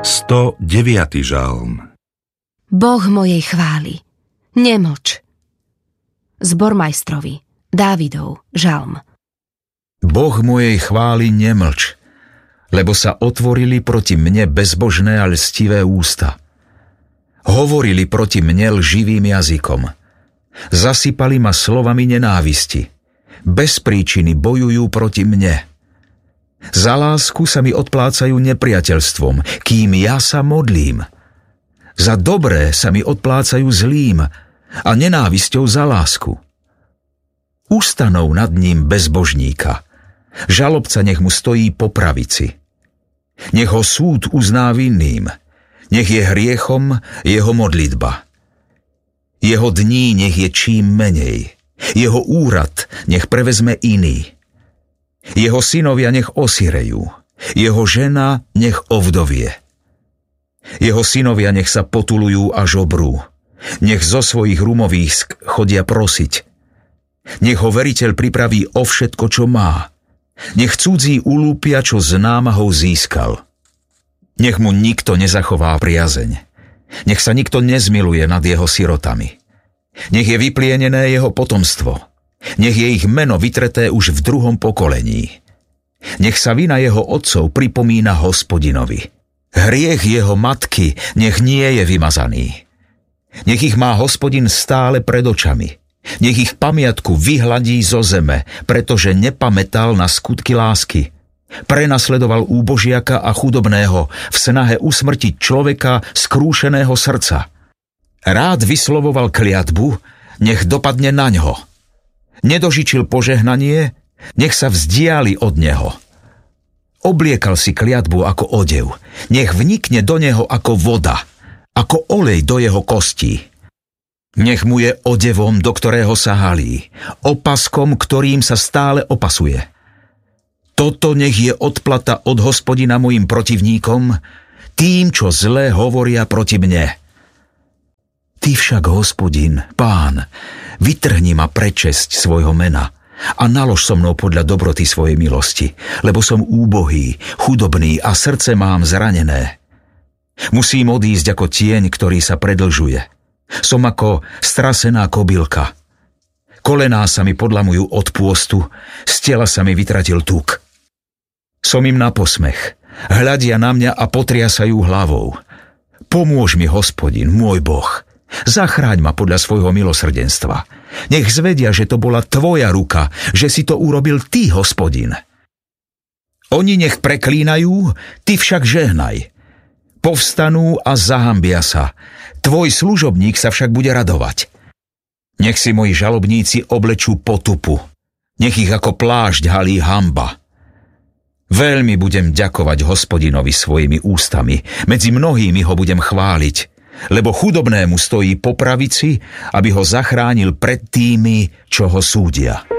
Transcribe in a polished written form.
109. žalm. Boh mojej chvály, nemoč. Zbormajstrovi, Dávidov žalm. Boh mojej chvály, nemlč, lebo sa otvorili proti mne bezbožné a lstivé ústa. Hovorili proti mne lživým jazykom. Zasypali ma slovami nenávisti. Bez príčiny bojujú proti mne. Za lásku sa mi odplácajú nepriateľstvom, kým ja sa modlím. Za dobré sa mi odplácajú zlým a nenávisťou za lásku. Ustanov nad ním bezbožníka. Žalobca nech mu stojí po pravici. Nech ho súd uzná vinným. Nech je hriechom jeho modlitba. Jeho dní nech je čím menej. Jeho úrad nech prevezme iný. Jeho synovia nech osirejú. Jeho žena nech ovdovie. Jeho synovia nech sa potulujú a žobrú. Nech zo svojich rumovísk chodia prosiť. Nech ho veriteľ pripraví o všetko, čo má. Nech cudzí ulúpia, čo z námahou získal. Nech mu nikto nezachová priazeň. Nech sa nikto nezmiluje nad jeho sirotami. Nech je vyplienené jeho potomstvo. Nech je ich meno vytreté už v 2. pokolení. Nech sa vina jeho otcov pripomína Hospodinovi. Hriech jeho matky nech nie je vymazaný. Nech ich má Hospodin stále pred očami. Nech ich pamiatku vyhladí zo zeme, pretože nepamätal na skutky lásky. Prenasledoval úbožiaka a chudobného v snahe usmrtiť človeka skrúšeného srdca. Rád vyslovoval kliatbu, nech dopadne naňho. Nedožičil požehnanie, nech sa vzdiali od neho. Obliekal si kliatbu ako odev, nech vnikne do neho ako voda, ako olej do jeho kostí. Nech mu je odevom, do ktorého sa halí, opaskom, ktorým sa stále opasuje. Toto nech je odplata od Hospodina mojim protivníkom, tým, čo zlé hovoria proti mne. Ty však, Hospodin, Pán, vytrhni ma prečesť svojho mena a nalož so mnou podľa dobroty svojej milosti, lebo som úbohý, chudobný a srdce mám zranené. Musím odísť ako tieň, ktorý sa predlžuje. Som ako strasená kobylka. Kolená sa mi podlamujú od pôstu, z tela sa mi vytratil tuk. Som im na posmech, hľadia na mňa a potriasajú hlavou. Pomôž mi, Hospodin, môj Boh. Zachráň ma podľa svojho milosrdenstva. Nech zvedia, že to bola tvoja ruka, že si to urobil ty, Hospodin. Oni nech preklínajú, ty však žehnaj. Povstanú a zahambia sa. Tvoj služobník sa však bude radovať. Nech si moji žalobníci oblečú potupu. Nech ich ako plášť halí hanba. Veľmi budem ďakovať Hospodinovi svojimi ústami. Medzi mnohými ho budem chváliť. Lebo chudobnému stojí po pravici, aby ho zachránil pred tými, čo ho súdia.